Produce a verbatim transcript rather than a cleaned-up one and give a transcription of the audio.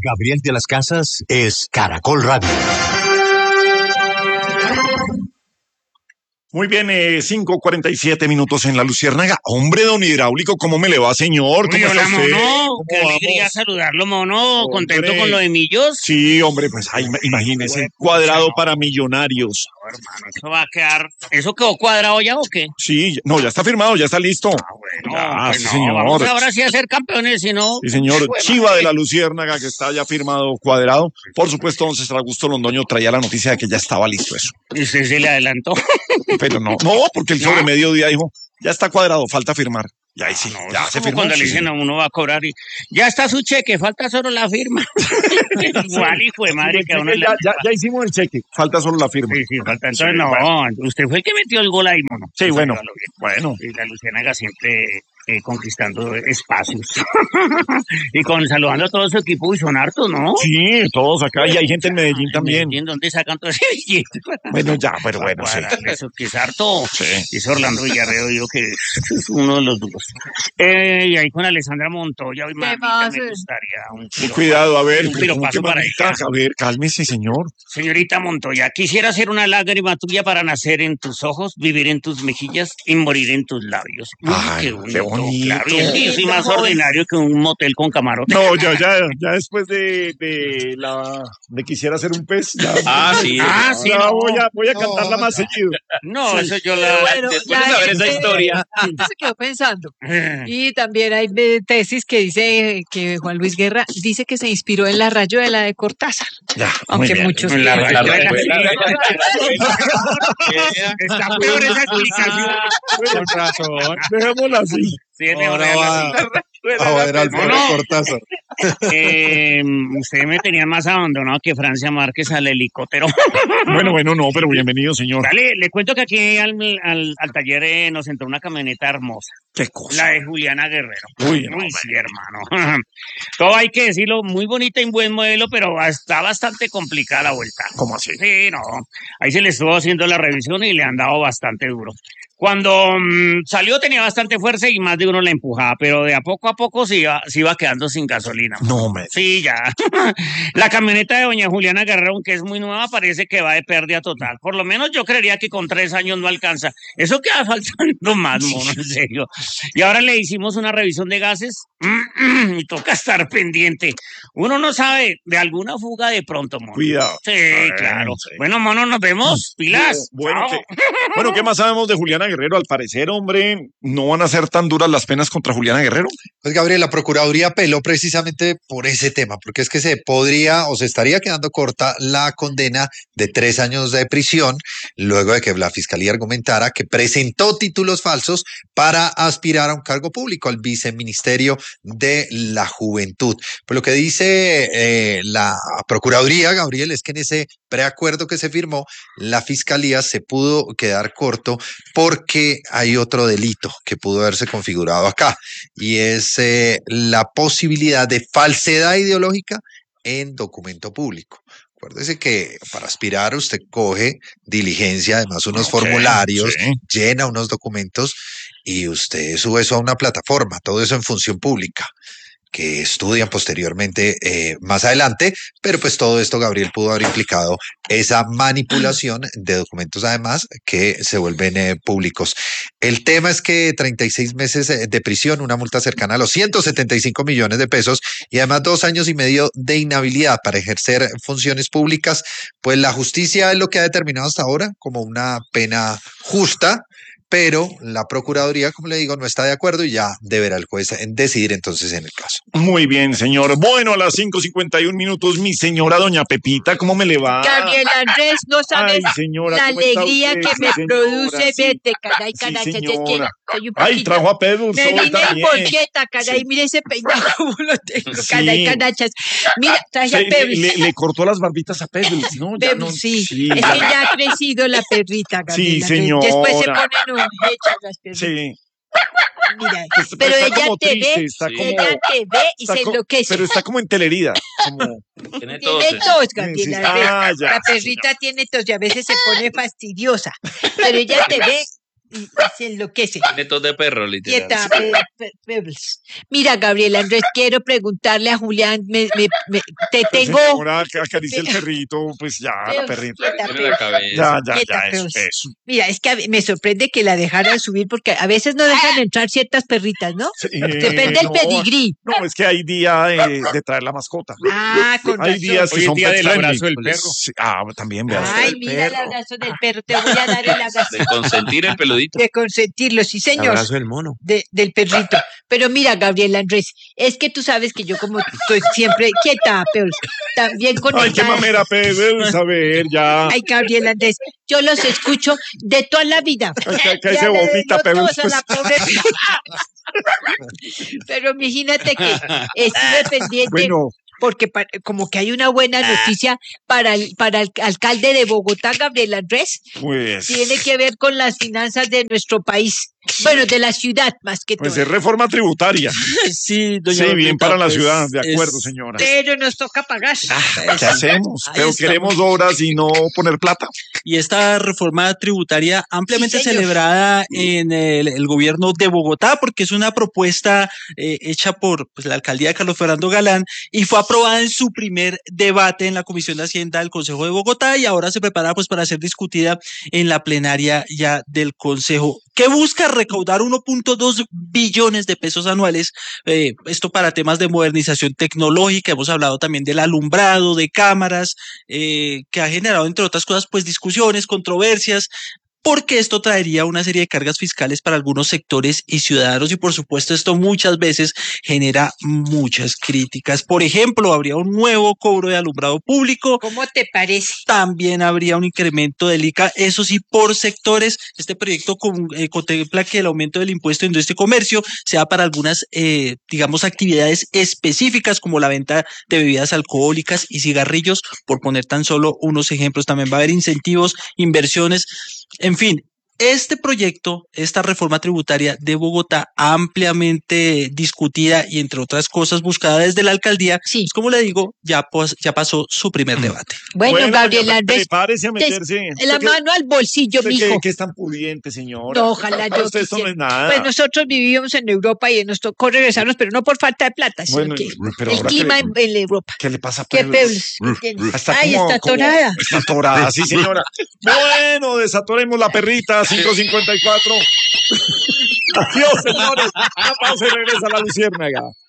Gabriel de las Casas es Caracol Radio. Muy bien, eh, cinco cuarenta y siete minutos en La Luciérnaga. Hombre, don Hidráulico, ¿cómo me le va, señor? ¿Cómo Uy, está hola, usted? mono. ¿Cómo Qué alegría vamos? saludarlo, mono. Hombre. ¿Contento con lo de Millos? Sí, hombre, pues ay, imagínese, cuadrado para millonarios. No, hermano, eso va a quedar... ¿Eso quedó cuadrado ya o qué? Sí, no, ya está firmado, ya está listo. Ah, bueno, Ya, pues sí, no, señor. vamos ahora sí a ser campeones, si no... Sí, señor, Pues, Chiva madre. de La Luciérnaga, que está ya firmado, cuadrado. Por supuesto, don César Augusto Londoño traía la noticia de que ya estaba listo eso. Y usted se le adelantó. Pero no, no, porque el No. sobre mediodía dijo, ya está cuadrado, falta firmar. Y ahí sí, No, ya es se como firmó. cuando le Sí, dicen señor. a uno va a cobrar y ya está su cheque, falta solo la firma. Igual, hijo de madre, que a uno le... ya, ya, ya hicimos el cheque, falta solo la firma. Sí, sí, falta. Entonces, Sí, no, bueno. usted fue el que metió el gol ahí, mono. Sí, Eso bueno, hágalo bien. bueno. Y la Luciérnaga siempre eh, conquistando espacios. Y con saludando a todo su equipo, y son hartos, ¿no? Sí, todos acá, y hay gente en Medellín En también. Medellín, ¿dónde sacan todo ese billete? Bueno, ya, pero bueno, sí. Para eso que es harto. Sí. Dice Orlando Villarreal, digo que es uno de los duros. Eh, y ahí con Alessandra Montoya, y mamita, más, me eh? gustaría un Muy piropazo, cuidado, a ver, un ¿cómo piropazo que para mamita? ella. A ver, cálmese, señor. Señorita Montoya, quisiera hacer una lágrima tuya para nacer en tus ojos, vivir en tus mejillas y morir en tus labios. Uy, Ay, qué bonito, qué bonito. claro. Y es que yo soy más Joven. ordinario que un motel con camarote. No, ya, ya, ya después de, de la de quisiera ser un pez, ya, Ah, sí. Ah, sí, ya no. voy a, voy a No, cantarla más no. seguido. No, Sí. eso yo Pero la... bueno, Después la de saber esa gente- historia. la gente se quedó pensando. Y también hay eh, tesis que dice que Juan Luis Guerra dice que se inspiró en la rayuela de Cortázar. Ya, muy Aunque bien. muchos La piensan- La rayuela, rayuela. Está peor esa explicación. Con razón. Dejémosla así. Sí, es mejor Ahora dejarla va así. a ver al No, no. Cortázar. Eh, usted me tenía más abandonado que Francia Márquez al helicóptero. Bueno, bueno, no, pero bienvenido, señor. Dale, le cuento que aquí al, al, al taller eh, nos entró una camioneta hermosa, Qué cosa. la de Juliana Guerrero. Uy, no, sí, hermano. Todo hay que decirlo, muy bonita y un buen modelo, pero está bastante complicada la vuelta. ¿Cómo así? Sí, no. Ahí se le estuvo haciendo la revisión y le han dado bastante duro. Cuando mm, salió tenía bastante fuerza y más de uno la empujaba, pero de a poco a poco se iba, se iba quedando sin gasolina. No, me. Sí, ya. La camioneta de doña Juliana Guerrero, aunque es muy nueva, parece que va de pérdida total. Por lo menos yo creería que con tres años no alcanza. Eso queda faltando más, mono, en serio. Y ahora le hicimos una revisión de gases y toca estar pendiente. Uno no sabe de alguna fuga de pronto, mono. Cuidado. Sí, Bueno, claro. sí. Bueno, mono, nos vemos. Pilas. Bueno, Chao. ¿qué, bueno, ¿qué más sabemos de Juliana Guerrero? Al parecer, hombre, no van a ser tan duras las penas contra Juliana Guerrero. Pues Gabriel, la Procuraduría apeló precisamente por ese tema, porque es que se podría o se estaría quedando corta la condena de tres años de prisión, luego de que la Fiscalía argumentara que presentó títulos falsos para aspirar a un cargo público, al Viceministerio de la Juventud. Pues lo que dice eh, la Procuraduría, Gabriel, es que en ese preacuerdo que se firmó, la Fiscalía se pudo quedar corto porque hay otro delito que pudo haberse configurado acá, y es eh, la posibilidad de falsedad ideológica en documento público. Acuérdese que para aspirar usted coge diligencia, además unos Ok, formularios, sí. llena unos documentos y usted sube eso a una plataforma, todo eso en función pública, que estudian posteriormente eh, más adelante, pero pues todo esto, Gabriel, pudo haber implicado esa manipulación de documentos además que se vuelven eh, públicos. El tema es que treinta y seis meses eh, de prisión, una multa cercana a los ciento setenta y cinco millones de pesos y además dos años y medio de inhabilidad para ejercer funciones públicas, pues la justicia es lo que ha determinado hasta ahora como una pena justa, pero la Procuraduría, como le digo, no está de acuerdo y ya deberá el juez decidir entonces en el caso. Muy bien, señor. Bueno, a las cinco cincuenta y un minutos, mi señora doña Pepita, ¿cómo me le va? Gabriel Andrés, no sabes Ay, señora, la ¿cómo está alegría usted? que Sí, me señora, produce sí. verte, caray, Sí, caray, es que señora. soy un Ay, poquito... trajo a Pedro Me hoy vine en también. polleta, caray, mire ese peinado como lo tengo, Sí. caray, canachas. Mira, traje Sí, a le, Pebbles. le- le cortó las barbitas a Pedro, ¿no? Ya Pebbles, no, sí. sí, Es ya- que ya ha crecido la perrita, Gabriel Sí, Andrés. señora. Después se ponen un hechas las perritas. Sí. Mira, Pues, pero está ella como te triste, ve, está Sí. como- ella te ve y está se co- enloquece. Pero está como en telerida. Como, Tiene Tiene toses. tos, Gabriel Sí, sí. Andrés. Ah, ya, La perrita tiene tos y a veces se pone fastidiosa. Pero ella te ve y se enloquece. Tiene tos de perro, literal. Quieta, Pe- Pe- Pebbles. Mira, Gabriel Andrés, quiero preguntarle a Julián, me, me, me- te tengo... Señora, que acaricia el perrito, pues ya, la Pebbles, perrita. quieta, Tiene Pebbles. la cabeza. Ya, ya, Quieta, ya, eso, Pebbles. eso. Mira, es que a- me sorprende que la dejaran subir porque a veces no dejan entrar ciertas perritas, ¿no? Sí, Depende del no, pedigrí. No, es que hay día de, de traer la mascota. Ah, con Hay razón. días que Hoy es son día pet del friendly. abrazo del perro. Sí, ah, también, vea. Ay, el mira el perro. abrazo del perro, te voy a dar el abrazo. De consentir el peludito. De consentirlo, sí, El señor. abrazo del mono. De- del perrito. Pero mira, Gabriel Andrés, es que tú sabes que yo como estoy siempre quieta, pero también conectada. Ay, qué mamera, Pebbles. A ver, ya. Ay, Gabriel Andrés, yo los escucho de toda la vida. Ay, que- que Ya se le vomita, digo Pebbles. todos a la pobre- Pero imagínate que estuve pendiente Bueno, porque pa- como que hay una buena noticia para el, para el alcalde de Bogotá, Gabriel Andrés. pues. Tiene que ver con las finanzas de nuestro país. Bueno, de la ciudad más que Pues todo. es reforma tributaria. Sí, doña Sí, bien Dorita, para la pues, ciudad, de acuerdo, es- señora. Pero nos toca pagar. ¿Qué hacemos? Ahí Pero estamos. queremos obras y no poner plata. Y esta reforma tributaria ampliamente Sí, señor. celebrada en el, el gobierno de Bogotá, porque es una propuesta eh, hecha por pues, la alcaldía de Carlos Fernando Galán y fue aprobada en su primer debate en la Comisión de Hacienda del Consejo de Bogotá y ahora se prepara pues para ser discutida en la plenaria ya del Consejo, que busca recaudar uno punto dos billones de pesos anuales, eh, esto para temas de modernización tecnológica. Hemos hablado también del alumbrado, de cámaras, eh, que ha generado, entre otras cosas, pues discusiones, controversias, porque esto traería una serie de cargas fiscales para algunos sectores y ciudadanos y por supuesto esto muchas veces genera muchas críticas. Por ejemplo, habría un nuevo cobro de alumbrado público, ¿Cómo te parece? también habría un incremento del I C A, eso sí, por sectores. Este proyecto con- eh, contempla que el aumento del impuesto de industria y comercio sea para algunas, eh, digamos, actividades específicas como la venta de bebidas alcohólicas y cigarrillos, por poner tan solo unos ejemplos. También va a haber incentivos, inversiones, en fin. Este proyecto, esta reforma tributaria de Bogotá, ampliamente discutida y entre otras cosas buscada desde la alcaldía, Sí. pues, como le digo, ya, pues, ya pasó su primer debate. Bueno, Gabriel doña, Andrés, prepárese a des- meterse. la ¿Usted qué- mano al bolsillo, usted qué- mijo. qué es tan pudiente, señora? No, ojalá Para yo usted esto no quisiera. es nada. Pues nosotros vivimos en Europa y nos tocó regresarnos, pero no por falta de plata, sino Bueno, que pero el ahora clima que en, en Europa. ¿Qué le pasa a ¿Qué Pebbles? Pebbles? ¿Entiendes? Está Ay, como- está como- atorada. Está atorada, sí, señora. Bueno, desatoremos la perrita, cinco cincuenta y cuatro. Adiós, señores. Una pausa y regresa la luciérnaga.